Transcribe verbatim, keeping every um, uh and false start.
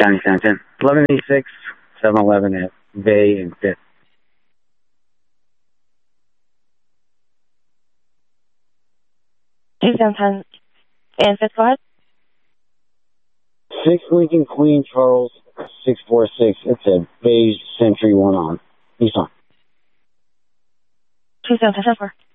County San ten. eleven eighty-six, seven eleven at Bay and fifth. two seven ten and fifth, go ahead. six Lincoln Queen Charles six four six. It's a beige Century one on. He's on. two seven ten four.